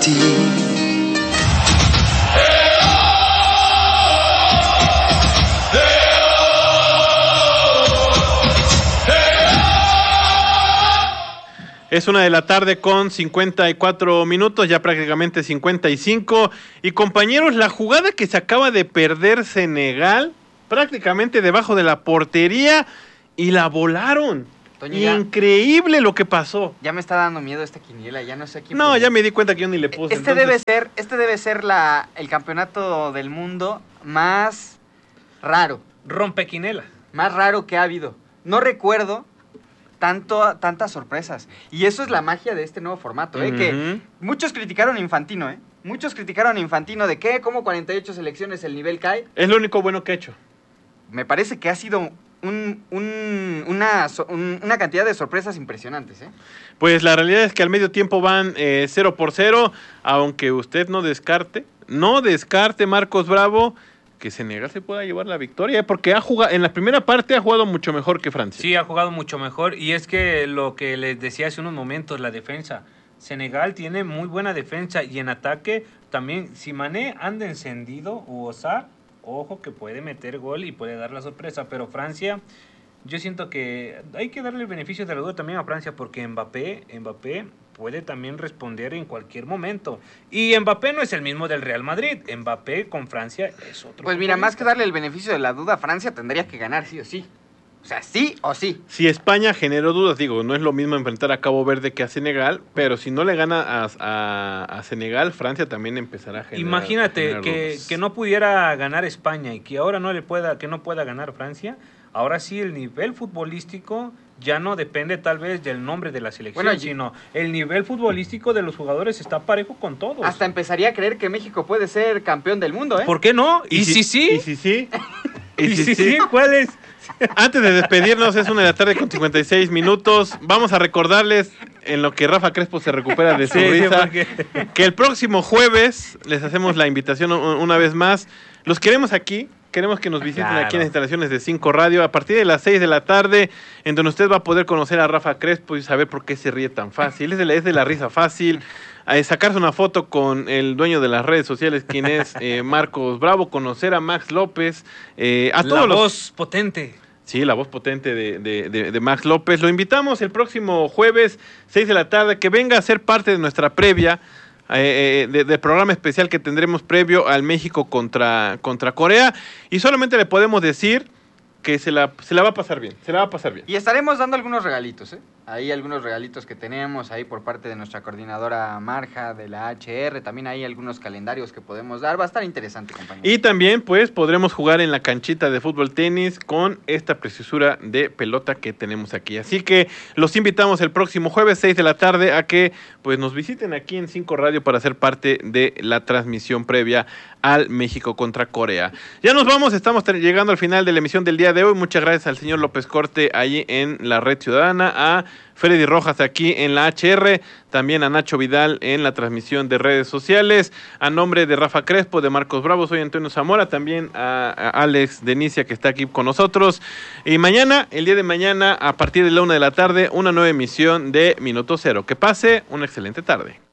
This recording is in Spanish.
ti. Es 1:00 p.m. con 54 minutos, ya prácticamente 55. Y compañeros, la jugada que se acaba de perder Senegal, prácticamente debajo de la portería, y la volaron. Toño, increíble lo que pasó. Ya me está dando miedo esta quiniela, ya no sé quién. No, ya me di cuenta que yo ni le puse. Este debe ser el campeonato del mundo más raro. Rompequinela. Más raro que ha habido. No recuerdo tantas sorpresas. Y eso es la magia de este nuevo formato, que muchos criticaron a Infantino, Muchos criticaron a Infantino de que como 48 selecciones el nivel cae. Es lo único bueno que ha hecho. Me parece que ha sido una cantidad de sorpresas impresionantes, Pues la realidad es que al medio tiempo van 0-0, aunque usted no descarte, Marcos Bravo, que Senegal se pueda llevar la victoria, porque en la primera parte ha jugado mucho mejor que Francia. Sí, ha jugado mucho mejor, y es que lo que les decía hace unos momentos, la defensa. Senegal tiene muy buena defensa, y en ataque también, si Mané anda encendido, o Sarr, ojo que puede meter gol y puede dar la sorpresa, pero Francia, yo siento que hay que darle el beneficio de la duda también a Francia, porque Mbappé puede también responder en cualquier momento. Y Mbappé no es el mismo del Real Madrid. Mbappé con Francia es otro. Pues mira, más que darle el beneficio de la duda, Francia tendría que ganar sí o sí. O sea, sí o sí. Si España generó dudas, no es lo mismo enfrentar a Cabo Verde que a Senegal, pero si no le gana a Senegal, Francia también empezará a generar. Imagínate que no pudiera ganar España y que ahora que no pueda ganar Francia. Ahora sí, el nivel futbolístico ya no depende tal vez del nombre de la selección, sino el nivel futbolístico de los jugadores está parejo con todos. Hasta empezaría a creer que México puede ser campeón del mundo, ¿Por qué no? ¿Y si sí? ¿Y si sí? ¿Y si sí? ¿Cuál es? Antes de despedirnos, es 1:00 p.m. con 56 minutos. Vamos a recordarles, en lo que Rafa Crespo se recupera de su risa, que el próximo jueves les hacemos la invitación una vez más. Los queremos aquí. Queremos que nos visiten aquí en las instalaciones de 5 Radio a partir de las 6 de la tarde, en donde usted va a poder conocer a Rafa Crespo y saber por qué se ríe tan fácil. Es de la risa fácil. Sacarse una foto con el dueño de las redes sociales, quien es Marcos Bravo, conocer a Max López, voz potente. Sí, la voz potente de Max López. Lo invitamos el próximo jueves, 6 de la tarde, que venga a ser parte de nuestra previa del programa especial que tendremos previo al México contra Corea, y solamente le podemos decir que se la va a pasar bien, Y estaremos dando algunos regalitos, Ahí algunos regalitos que tenemos ahí por parte de nuestra coordinadora Marja, de la HR, también hay algunos calendarios que podemos dar, va a estar interesante, compañeros. Y también, pues, podremos jugar en la canchita de fútbol tenis con esta preciosura de pelota que tenemos aquí. Así que los invitamos el próximo jueves, 6 de la tarde, a que, pues, nos visiten aquí en 5 Radio para ser parte de la transmisión previa al México contra Corea. Ya nos vamos, estamos llegando al final de la emisión del día de hoy. Muchas gracias al señor López Corte allí en la Red Ciudadana, a Freddy Rojas aquí en la HR, también a Nacho Vidal en la transmisión de redes sociales. A nombre de Rafa Crespo, de Marcos Bravo, soy Antonio Zamora, también a Alex Denicia, que está aquí con nosotros. Y mañana, el día de mañana, a partir de la 1 de la tarde, una nueva emisión de Minuto Cero. Que pase una excelente tarde.